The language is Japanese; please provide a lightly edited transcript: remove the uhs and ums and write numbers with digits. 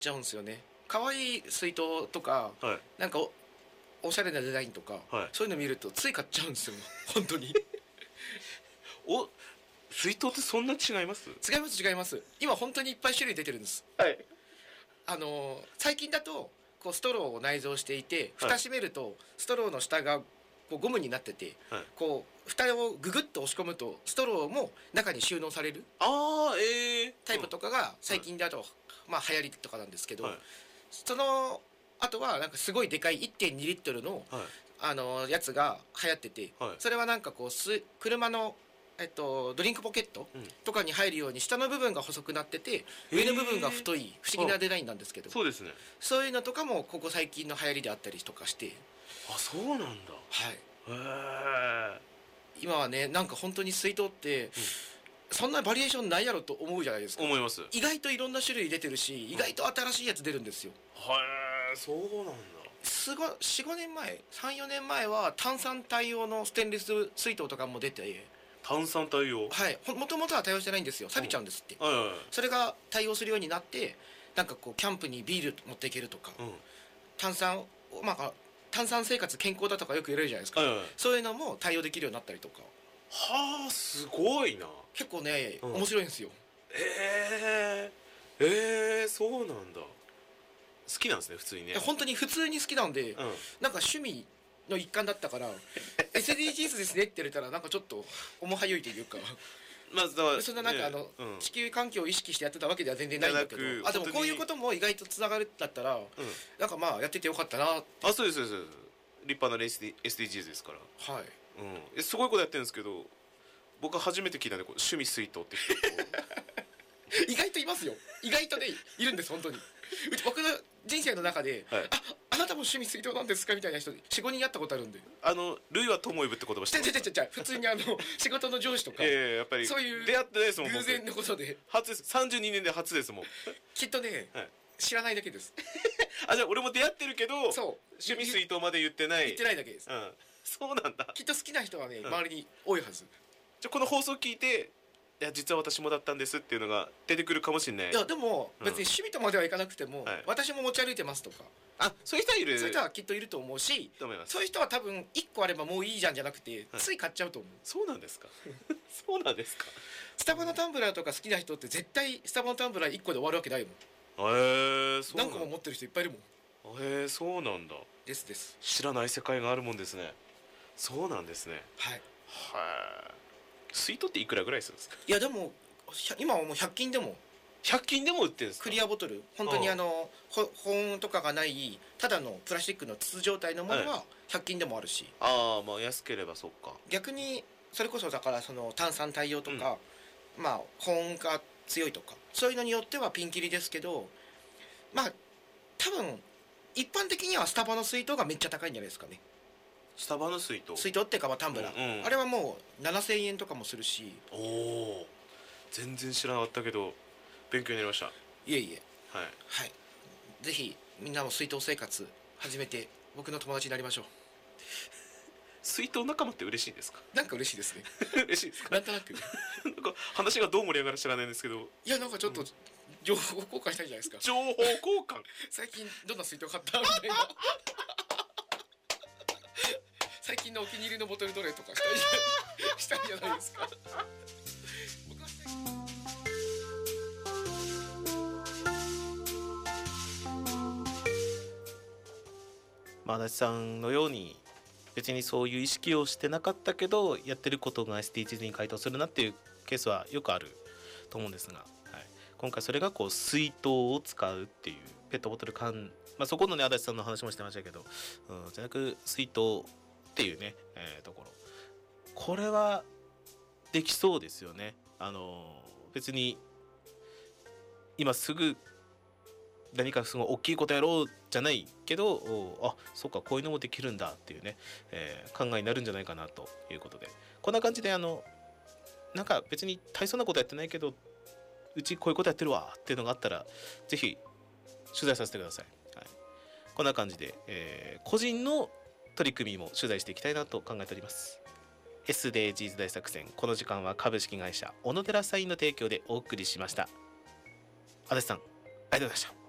ちゃうんですよね。可愛い水筒とか、 はいなんかおしゃれなデザインとか、 はいそういうの見るとつい買っちゃうんですよ本当に。 お、水筒ってそんな違います？ 違います違います。今本当にいっぱい種類出てるんです。 はい最近だとこうストローを内蔵していて、 はい蓋閉めるとストローの下がこうゴムになってて、 はいこう蓋をググッと押し込むとストローも中に収納されるああタイプとかが最近だと、まあ流行りとかなんですけど、 はいそのあとはなんかすごいでかい 1.2 リットルの、 はいやつが流行ってて、 はいそれはなんかこう車のドリンクポケットとかに入るように下の部分が細くなってて、上の部分が太い不思議なデザインなんですけど、 そうですね。 そういうのとかもここ最近の流行りであったりとかして、 あ、そうなんだ。 はい、 へえ。 今はねなんか本当に水筒って、そんなバリエーションないやろと思うじゃないですか。 思います。 意外といろんな種類出てるし、意外と新しいやつ出るんですよ。 へえ、そうなんだ。 45年前34年前は炭酸対応のステンレス水筒とかも出て、 炭酸対応。 はい、もともとは対応してないんですよ。錆びちゃうんですって。 はいはいそれが対応するようになって、なんかこうキャンプにビール持っていけるとか、 はい。うん。 炭酸まあ炭酸生活健康だとかよく言われるじゃないですか、 はいはい。 そういうのも対応できるようになったりとか、 はあ、すごいな。 結構ね、 うん面白いんですよ。 えそうなんだ。好きなんですね、普通にね。 本当に普通に好きなんで、 うん。 なんか趣味の一環だったから SDGs ですねって言われたらなんかちょっと面はゆいというか、 まずだから、 そんななんかねうん、 地球環境を意識してやってたわけでは全然ないんだけど、 じゃなくでもこういうことも意外とつながるんだったら、なんかまあやっててよかったな。 あ、そうですそうですそうです。立派なSDGs ですから。 はい。 すごいことやってるんですけど、僕は初めて聞いたんで、こう趣味水筒って人意外といますよ。意外とねいるんです本当に。僕の人生の中で、 はいあなたも趣味水筒なんですかみたいな人45人会ったことあるんで。 類は友呼ぶって言葉してます。 普通に仕事の上司とか、 やっぱりそういう出会ってないですもん。 偶然のことで初です。32年で初ですもん。 きっとね、 はい知らないだけです。 あ、じゃあ俺も出会ってるけど、 そう趣味水筒まで言ってない。 言ってないだけです。 そうなんだ。 きっと好きな人はね、周りに多いはず。 じゃあこの放送聞いて、いや実は私もだったんですっていうのが出てくるかもしれない。 いやでも別に趣味とまではいかなくても、 はい私も持ち歩いてますとか、 あ、そういう人いる。 そういう人はきっといると思うし、 と思います。 そういう人は多分1個あればもういいじゃんじゃなくて、つい買っちゃうと思う。 そうなんですか。そうなんですか。 スタバのタンブラーとか好きな人って絶対スタバのタンブラー1個で終わるわけないもん。 そうなんだ。 何個も持ってる人いっぱいいるもん。 そうなんだ。 です知らない世界があるもんですね。そうなんですね。 はいはい。水筒っていくらぐらいするんですか？ いやでも今はもう100均でも 100均でも売ってるんですか？ クリアボトル、本当に保温とかがないただのプラスチックの筒状態のものは100均でもあるし、 ああ、まあ安ければそっか。 逆にそれこそだからその炭酸対応とか、まあ保温が強いとかそういうのによってはピンキリですけど、まあ多分一般的にはスタバの水筒がめっちゃ高いんじゃないですかね。 スタバの水筒。 水筒っていうかまあタンブラー、あれはもう7000円とかもするし。 おお、全然知らなかったけど勉強になりました。 いえいえ、 はいはい、ぜひみんなも水筒生活始めて僕の友達になりましょう。 水筒仲間って嬉しいですか？ なんか嬉しいですね。 嬉しいですか？ なんとなくなんか話がどう盛り上がるか知らないんですけど、 いやなんかちょっと情報交換したいじゃないですか。 情報交換最近どんな水筒買ったみたいな。最近のお気に入りのボトルどれとかしたいじゃないですか。僕は足立さんのように別にそういう意識をしてなかったけどやってることが SDGs に該当するなっていうケースはよくあると思うんですが、はい、今回それがこう水筒を使うっていうペットボトル缶、そこのね足立さんの話もしてましたけど、じゃなく水筒っていうね、ところ、これはできそうですよね。別に今すぐ何かすごい大きいことやろうじゃないけど、あ、そうかこういうのもできるんだっていうね、考えになるんじゃないかなということで、こんな感じでなんか別に大層なことやってないけどうちこういうことやってるわっていうのがあったらぜひ取材させてください。はい、こんな感じで、個人の取り組みも取材していきたいなと考えております。SDGs 大作戦、この時間は株式会社小野寺サインの提供でお送りしました。足立さんありがとうございました。